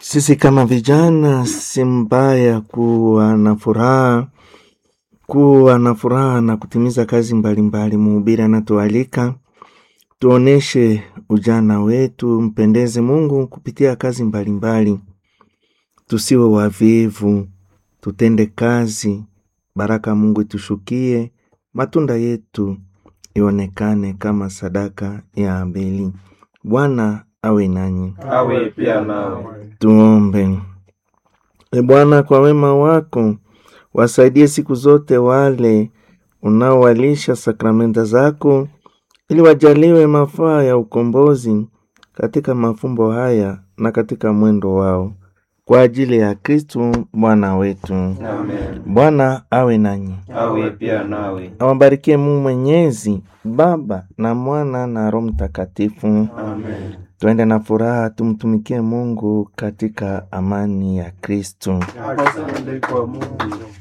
Sisi kama vijana si mbaya kuwa na furaha na kutimiza kazi mbalimbali. Mhubiri anatualika tuoneshe ujana wetu, mpendeze Mungu kupitia kazi mbalimbali. Tusiwe wavivu, tutende kazi, baraka Mungu itushukie, matunda yetu ionekane kama sadaka ya Abeli. Bwana awe nanyi. Awe pia nawe. Tuombe. Bwana, kwa wema wako wasaidie siku zote wale unaowalisha sakramenta zako, ili wajaliwe mafaa ya ukombozi katika mafumbo haya na katika mwendo wao, kwa ajili ya Kristo Bwana wetu. Amen. Bwana awe nanyi. Awe pia nawe. Awabarikie Mungu Mwenyezi, Baba na Mwana na Roho Mtakatifu. Amen. Tuende na furaha tumtumikie Mungu katika amani ya Kristo. Asante kwa Mungu.